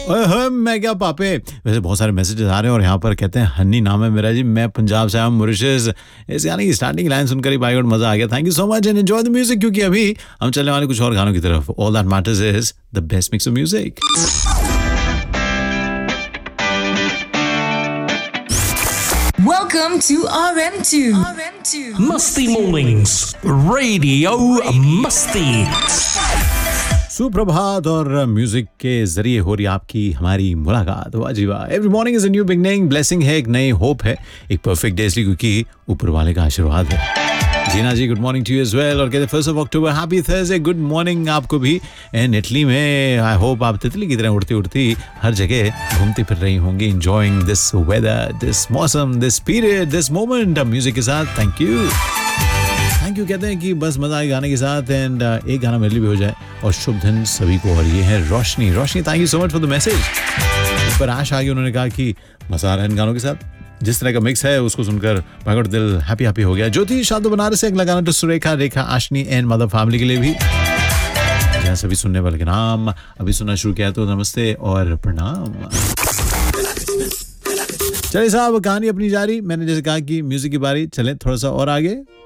ओए होए मैं क्या पापे। वैसे बहुत सारे मैसेजेस आ रहे हैं और यहाँ पर कहते हैं हन्नी नाम है मेरा जी, मैं पंजाब से आया हूँ, मॉरिशस। इस यानी कि स्टार्टिंग लाइन सुनकर ही भाई मजा आ गया। Thank you so much and enjoy the music, क्योंकि अभी हम चलने वाले कुछ और गानों की तरफ। All that matters is the best mix of music. Welcome to RM2. Musty Mornings, Radio Musty. सुप्रभात और म्यूजिक के जरिए हो रही आपकी हमारी मुलाकात। वाह जी वाह। Every morning is a new beginning, blessing है, एक नई होप है, एक परफेक्ट डे, इसलिए क्योंकि ऊपर वाले का आशीर्वाद है। जीना जी good morning to you as well. और कहते 1 अक्टूबर हैप्पी थर्सडे, गुड मॉर्निंग आपको भी। एंड इटली में आई होप आप तितली की तरह उड़ती उड़ती हर जगह घूमती फिर रही होंगी, एंजॉयिंग दिस वेदर, दिस मौसम, this period, this moment music के साथ। थैंक यू कहते हैं कि बस मजा आए गाने के साथ। एंड एक गाना मेरे लिए भी हो जाए और शुभ दिन सभी को। और ये है रोशनी। Thank you so much for the message. पर आश आगे उन्होंने कहा कि मजा आ रहा है इन गानों के साथ, जिस तरह का मिक्स है उसको सुनकर मेरा दिल हैप्पी हो गया। ज्योति शादो बनारस से अगला गाना तो सुरेखा, रेखा, आशनी एंड मदर फैमिली के लिए भी, जहाँ सभी सुनने वाले के नाम अभी सुनना शुरू किया तो नमस्ते और प्रणाम। चलिए साहब, कहानी अपनी जारी। मैंने जैसे कहा कि म्यूजिक की बारी, चलें थोड़ा सा और आगे।